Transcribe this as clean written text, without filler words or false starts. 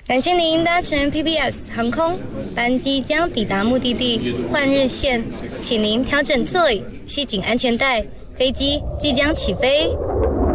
感谢您搭乘 PBS 航空，班机将抵达目的地换日线，请您调整座椅，系紧安全带，飞机即将起飞。